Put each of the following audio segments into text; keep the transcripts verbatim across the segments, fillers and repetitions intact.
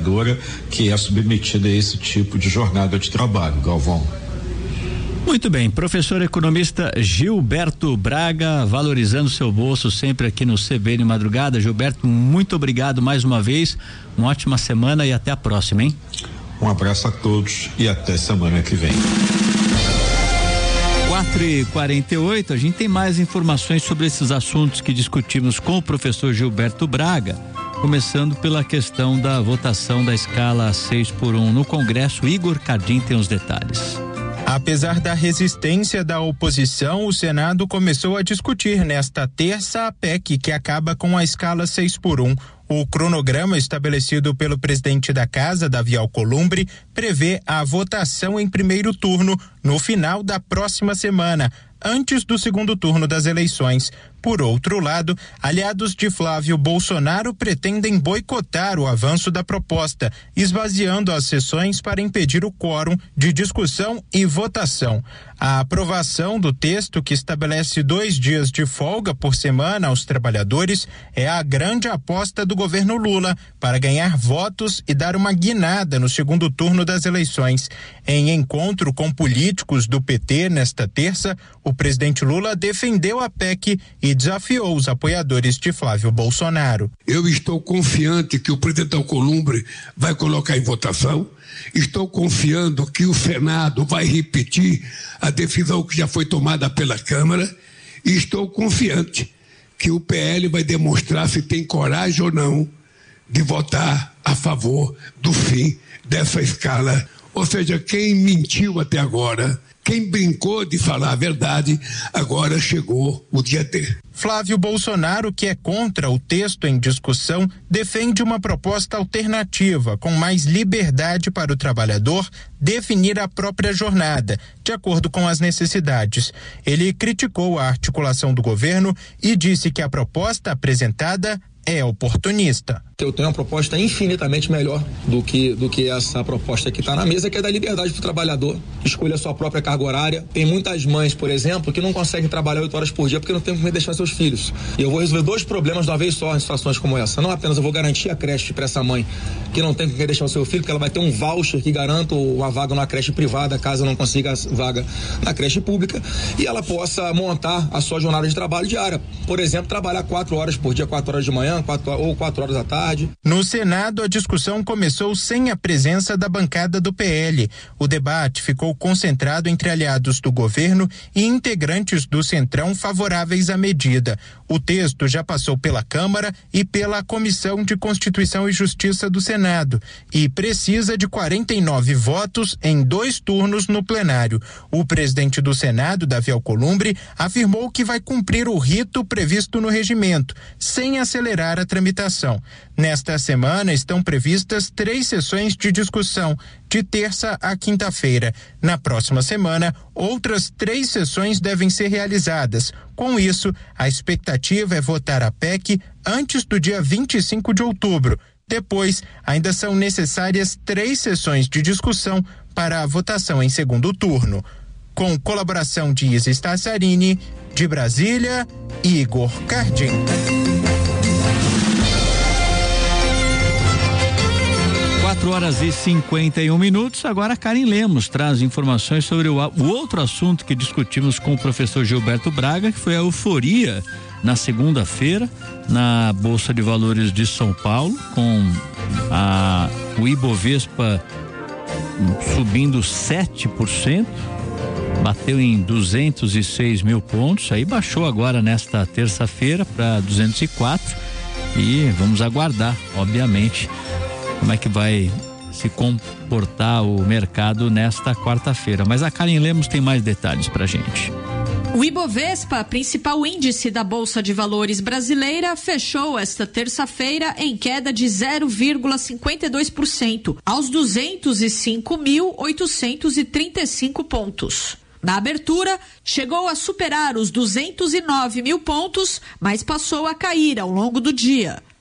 trabalhadora que é submetida a esse tipo de jornada de trabalho. Galvão. Muito bem, professor economista Gilberto Braga, valorizando seu bolso sempre aqui no C B N Madrugada. Gilberto, muito obrigado mais uma vez, uma ótima semana e até a próxima, hein? Um abraço a todos e até semana que vem. quatro e quarenta e oito, a gente tem mais informações sobre esses assuntos que discutimos com o professor Gilberto Braga, começando pela questão da votação da escala seis por um no Congresso. Igor Cardim tem os detalhes. Apesar da resistência da oposição, o Senado começou a discutir nesta terça a P E C que acaba com a escala seis por um. O cronograma estabelecido pelo presidente da Casa, Davi Alcolumbre, prevê a votação em primeiro turno no final da próxima semana, antes do segundo turno das eleições. Por outro lado, aliados de Flávio Bolsonaro pretendem boicotar o avanço da proposta, esvaziando as sessões para impedir o quórum de discussão e votação. A aprovação do texto, que estabelece dois dias de folga por semana aos trabalhadores, é a grande aposta do governo Lula para ganhar votos e dar uma guinada no segundo turno das eleições. Em encontro com políticos do P T nesta terça, o presidente Lula defendeu a P E C e desafiou os apoiadores de Flávio Bolsonaro. Eu estou confiante que o presidente Alcolumbre vai colocar em votação. Estou confiando que o Senado vai repetir a decisão que já foi tomada pela Câmara. E estou confiante que o P L vai demonstrar se tem coragem ou não de votar a favor do fim dessa escala. Ou seja, quem mentiu até agora, quem brincou de falar a verdade, agora chegou o dia D. Flávio Bolsonaro, que é contra o texto em discussão, defende uma proposta alternativa, com mais liberdade para o trabalhador definir a própria jornada, de acordo com as necessidades. Ele criticou a articulação do governo e disse que a proposta apresentada é oportunista. Eu tenho uma proposta infinitamente melhor do que, do que essa proposta que está na mesa, que é da liberdade para o trabalhador, escolher a sua própria carga horária. Tem muitas mães, por exemplo, que não conseguem trabalhar oito horas por dia porque não tem como deixar seus filhos. E eu vou resolver dois problemas de uma vez só em situações como essa. Não apenas eu vou garantir a creche para essa mãe que não tem com quem deixar o seu filho, porque ela vai ter um voucher que garanta uma vaga na creche privada, caso não consiga a vaga na creche pública, e ela possa montar a sua jornada de trabalho diária. Por exemplo, trabalhar quatro horas por dia, quatro horas de manhã, quatro, ou quatro horas da tarde. No Senado, a discussão começou sem a presença da bancada do P L. O debate ficou concentrado entre aliados do governo e integrantes do Centrão favoráveis à medida. O texto já passou pela Câmara e pela Comissão de Constituição e Justiça do Senado e precisa de quarenta e nove votos em dois turnos no plenário. O presidente do Senado, Davi Alcolumbre, afirmou que vai cumprir o rito previsto no regimento, sem acelerar a tramitação. Nesta semana estão previstas três sessões de discussão, de terça a quinta-feira. Na próxima semana, outras três sessões devem ser realizadas. Com isso, a expectativa é votar a P E C antes do dia vinte e cinco de outubro. Depois, ainda são necessárias três sessões de discussão para a votação em segundo turno. Com colaboração de Isa Stassarini, de Brasília, Igor Cardim. quatro horas e cinquenta e um minutos. Agora a Karen Lemos traz informações sobre o, o outro assunto que discutimos com o professor Gilberto Braga, que foi a euforia na segunda-feira na Bolsa de Valores de São Paulo, com a, o Ibovespa subindo sete por cento, bateu em duzentos e seis mil pontos, aí baixou agora nesta terça-feira para duzentos e quatro e vamos aguardar, obviamente, como é que vai se comportar o mercado nesta quarta-feira. Mas a Karen Lemos tem mais detalhes pra gente. O Ibovespa, principal índice da Bolsa de Valores brasileira, fechou esta terça-feira em queda de zero vírgula cinquenta e dois por cento, aos duzentos e cinco mil oitocentos e trinta e cinco pontos. Na abertura, chegou a superar os duzentos e nove mil pontos, mas passou a cair ao longo do dia.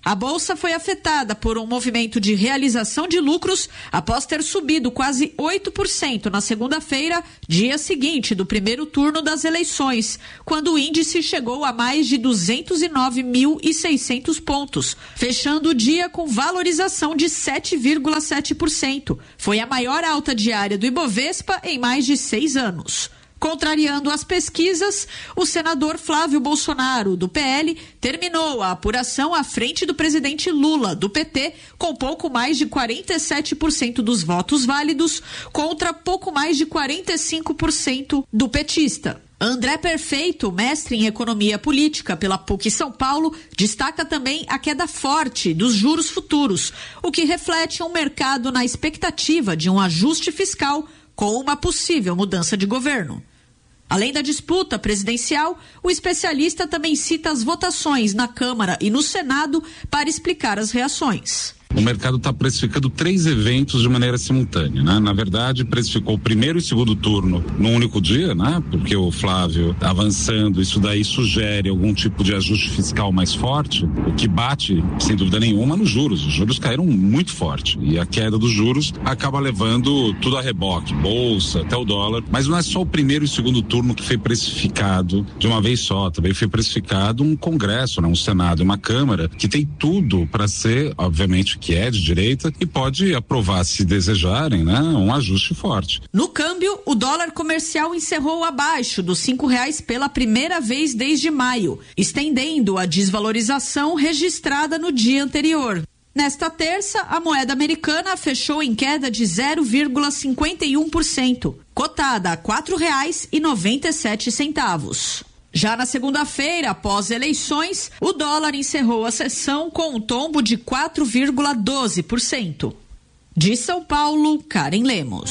A bolsa foi afetada por um movimento de realização de lucros após ter subido quase oito por cento na segunda-feira, dia seguinte do primeiro turno das eleições, quando o índice chegou a mais de duzentos e nove mil e seiscentos pontos, fechando o dia com valorização de sete vírgula sete por cento. Foi a maior alta diária do Ibovespa em mais de seis anos. Contrariando as pesquisas, o senador Flávio Bolsonaro, do P L, terminou a apuração à frente do presidente Lula, do P T, com pouco mais de quarenta e sete por cento dos votos válidos, contra pouco mais de quarenta e cinco por cento do petista. André Perfeito, mestre em economia política pela P U C São Paulo, destaca também a queda forte dos juros futuros, o que reflete um mercado na expectativa de um ajuste fiscal com uma possível mudança de governo. Além da disputa presidencial, o especialista também cita as votações na Câmara e no Senado para explicar as reações. O mercado está precificando três eventos de maneira simultânea, né? Na verdade, precificou o primeiro e segundo turno num único dia, né? Porque o Flávio avançando, isso daí sugere algum tipo de ajuste fiscal mais forte, o que bate, sem dúvida nenhuma, nos juros. Os juros caíram muito forte e a queda dos juros acaba levando tudo a reboque, bolsa, até o dólar. Mas não é só o primeiro e segundo turno que foi precificado de uma vez só, também foi precificado um Congresso, né? Um Senado e uma Câmara que tem tudo para ser, obviamente, que é de direita e pode aprovar, se desejarem, né, um ajuste forte. No câmbio, o dólar comercial encerrou abaixo dos cinco reais pela primeira vez desde maio, estendendo a desvalorização registrada no dia anterior. Nesta terça, a moeda americana fechou em queda de zero vírgula cinquenta e um por cento, cotada a quatro reais e noventa e sete centavos. Já na segunda-feira, após eleições, o dólar encerrou a sessão com um tombo de quatro vírgula doze por cento. De São Paulo, Karen Lemos.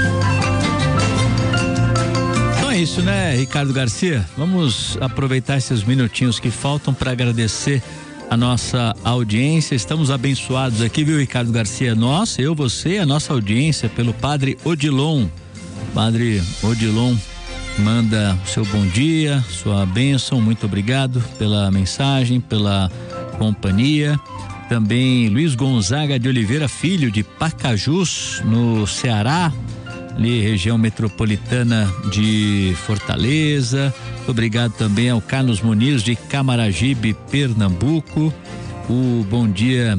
Então é isso, né, Ricardo Garcia? Vamos aproveitar esses minutinhos que faltam para agradecer a nossa audiência. Estamos abençoados aqui, viu, Ricardo Garcia? Nós, eu, você, a nossa audiência, pelo Padre Odilon. Padre Odilon manda o seu bom dia, sua bênção, muito obrigado pela mensagem, pela companhia. Também Luiz Gonzaga de Oliveira Filho, de Pacajus, no Ceará, ali região metropolitana de Fortaleza. Muito obrigado também ao Carlos Muniz de Camaragibe, Pernambuco. O bom dia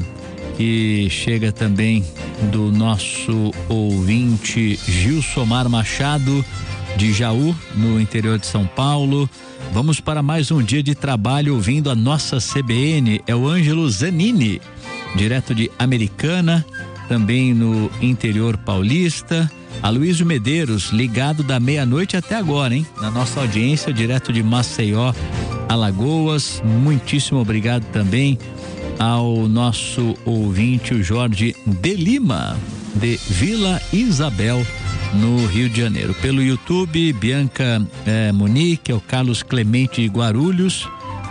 que chega também do nosso ouvinte Gilsomar Machado, de Jaú, no interior de São Paulo. Vamos para mais um dia de trabalho ouvindo a nossa C B N. É o Ângelo Zanini, direto de Americana, também no interior paulista. Aloysio Medeiros, ligado da meia-noite até agora, hein? Na nossa audiência, direto de Maceió, Alagoas. Muitíssimo obrigado também ao nosso ouvinte, o Jorge de Lima, de Vila Isabel, no Rio de Janeiro. Pelo YouTube, Bianca eh, Munique, é o Carlos Clemente de Guarulhos,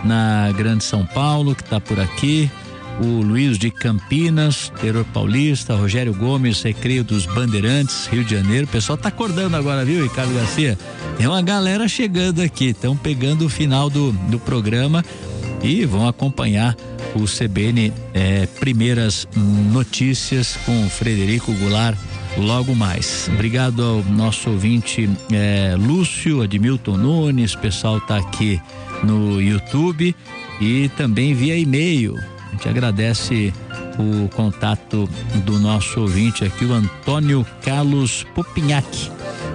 na Grande São Paulo, que está por aqui. O Luiz de Campinas, interior paulista. Rogério Gomes, Recreio dos Bandeirantes, Rio de Janeiro. O pessoal tá acordando agora, viu, Ricardo Garcia? Tem uma galera chegando aqui, estão pegando o final do, do programa e vão acompanhar o C B N eh, Primeiras Notícias com o Frederico Goulart logo mais. Obrigado ao nosso ouvinte eh, Lúcio, Admilton Nunes, o pessoal tá aqui no YouTube e também via e-mail. A gente agradece o contato do nosso ouvinte aqui, o Antônio Carlos Popinhac,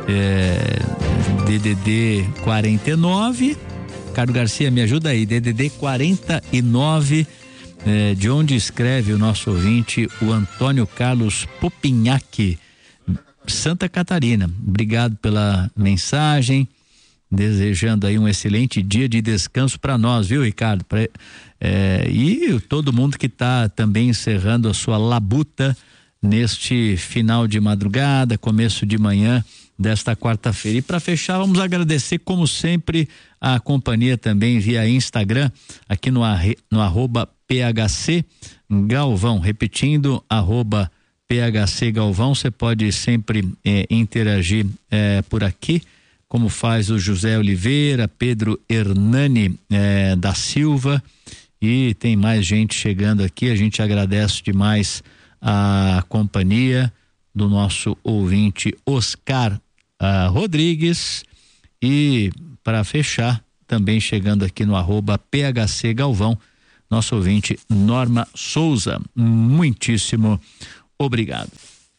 eh, D D D quarenta e nove. Ricardo Garcia, me ajuda aí, D D D quarenta e nove, eh, de onde escreve o nosso ouvinte, o Antônio Carlos Popinhac, Santa Catarina. Obrigado pela mensagem, desejando aí um excelente dia de descanso para nós, viu, Ricardo? Pra, é, e todo mundo que está também encerrando a sua labuta neste final de madrugada, começo de manhã desta quarta-feira. E para fechar, vamos agradecer, como sempre, a companhia também via Instagram, aqui no, no arroba P H C Galvão, repetindo, arroba P H C Galvão. Você pode sempre eh, interagir eh, por aqui, como faz o José Oliveira, Pedro Hernani eh, da Silva e tem mais gente chegando aqui. A gente agradece demais a companhia do nosso ouvinte Oscar uh, Rodrigues, e para fechar, também chegando aqui no arroba P H C Galvão, nosso ouvinte Norma Souza. Muitíssimo obrigado.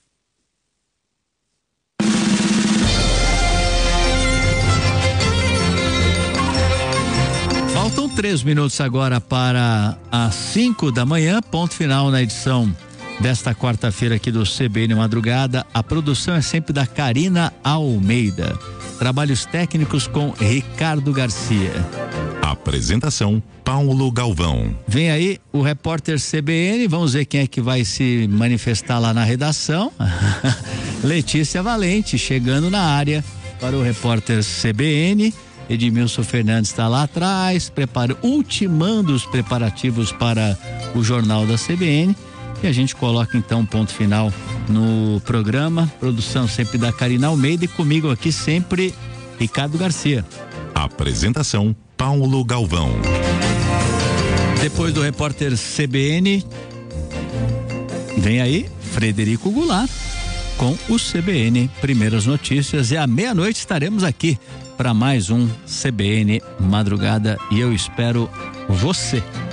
Faltam três minutos agora para as cinco da manhã, ponto final na edição desta quarta-feira aqui do C B N Madrugada. A produção é sempre da Karina Almeida. Trabalhos técnicos com Ricardo Garcia. Apresentação Paulo Galvão. Vem aí o repórter C B N, vamos ver quem é que vai se manifestar lá na redação. Letícia Valente chegando na área para o repórter C B N. Edmilson Fernandes está lá atrás, prepara, ultimando os preparativos para o Jornal da C B N. E a gente coloca então um ponto final no programa. Produção sempre da Karina Almeida e comigo aqui sempre Ricardo Garcia. Apresentação Paulo Galvão. Depois do repórter C B N, vem aí Frederico Goulart com o C B N Primeiras Notícias, e à meia-noite estaremos aqui para mais um C B N Madrugada, e eu espero você.